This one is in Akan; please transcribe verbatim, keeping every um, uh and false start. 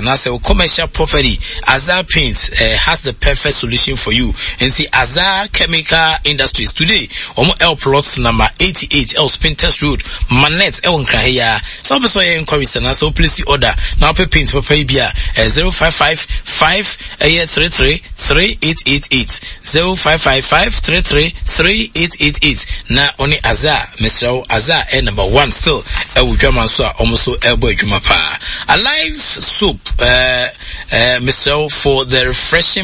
and as a commercial property, Azar Paints uh, has the perfect solution for you. And see Azar Chemical Industries today, Omo L plot number eighty-eight L Spinters Road, Manet El Nkahia. Some person inquiries and so please order. Now pay paints for Pabia uh, zero five five five three three three eight eight eight zero five five five three three three eight eight eight. Na only Azar, Mister Azar, and number one still. I will come and so almost elbow Jumapa. A live soup, uh, uh, Mister for the refreshing